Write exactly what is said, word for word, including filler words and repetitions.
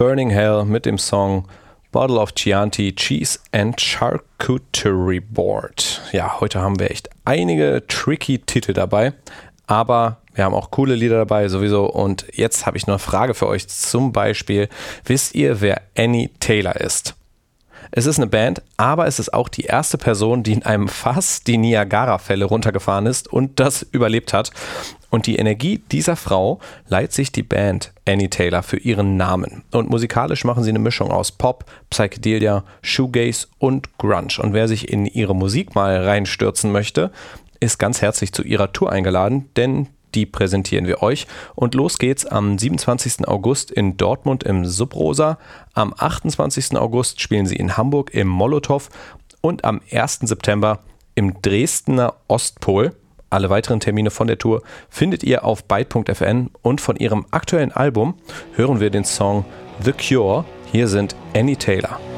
Burning Hell mit dem Song Bottle of Chianti Cheese and Charcuterie Board. Ja, heute haben wir echt einige tricky Titel dabei, aber wir haben auch coole Lieder dabei sowieso. Und jetzt habe ich noch eine Frage für euch. Zum Beispiel, wisst ihr, wer Annie Taylor ist? Es ist eine Band, aber es ist auch die erste Person, die in einem Fass die Niagara-Fälle runtergefahren ist und das überlebt hat. Und die Energie dieser Frau leiht sich die Band Annie Taylor für ihren Namen. Und musikalisch machen sie eine Mischung aus Pop, Psychedelia, Shoegaze und Grunge. Und wer sich in ihre Musik mal reinstürzen möchte, ist ganz herzlich zu ihrer Tour eingeladen, denn die präsentieren wir euch. Und los geht's am siebenundzwanzigsten August in Dortmund im Subrosa. Am achtundzwanzigsten August spielen sie in Hamburg im Molotow und am ersten September im Dresdner Ostpol. Alle weiteren Termine von der Tour findet ihr auf byte punkt f n und von ihrem aktuellen Album hören wir den Song The Cure. Hier sind Annie Taylor.